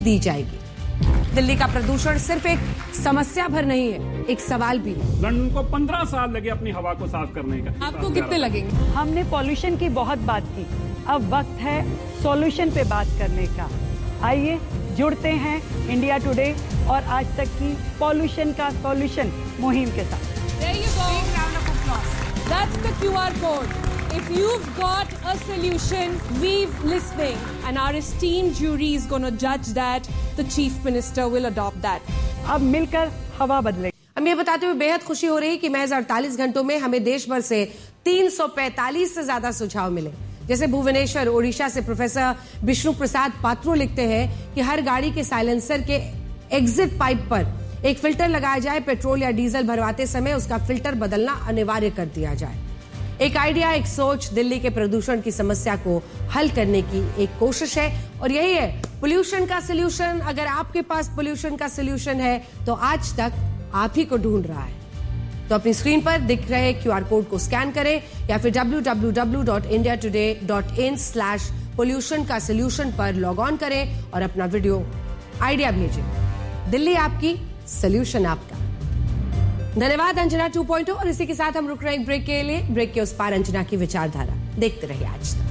दी जाएगी। दिल्ली का प्रदूषण सिर्फ एक समस्या भर नहीं है, एक सवाल भी है। लंदन को 15 साल लगे अपनी हवा को साफ करने का। आपको कितने लगेंगे? हमने पॉल्यूशन की बहुत बात की, अब वक्त है सॉल्यूशन पे बात करने का। आइए जुड़ते हैं इंडिया टुडे और आज तक की पॉल्यूशन का सॉल्यूशन मुहिम के साथ। There you go. Big round of applause. That's the QR code. If you've got a solution, we're listening. And our esteemed jury is going to judge that. The Chief Minister will adopt that. अब मिलकर हवा बदलेगी। हम ये बताते हुए बेहद खुशी हो रही कि महज 48 घंटों में हमें देश भर से 345 से ज्यादा सुझाव मिले। जैसे भुवनेश्वर, ओडिशा से प्रोफेसर विष्णु प्रसाद पात्रो लिखते हैं कि हर गाड़ी के साइलेंसर के एग्जिट पाइप पर एक फिल्टर लगाया जाए, पेट्रोल या डीजल भरवाते समय उसका फिल्टर बदलना अनिवार्य कर दिया जाए। एक आइडिया, एक सोच दिल्ली के प्रदूषण की समस्या को हल करने की एक कोशिश है और यही है पोल्यूशन का सलूशन। अगर आपके पास पोल्यूशन का सलूशन है तो आज तक आप ही को ढूंढ रहा है। तो अपनी स्क्रीन पर दिख रहे QR कोड को स्कैन करें या फिर www.indiatoday.in/pollution का सलूशन पर लॉग ऑन करें और अपना वीडियो आइडिया भेजें। दिल्ली आपकी, सलूशन आपका। धन्यवाद अंजना 2.0 और इसी के साथ हम रुक रहे हैं ब्रेक के लिए। ब्रेक के उस पार अंजना की विचारधारा देखते रहिए आज तक।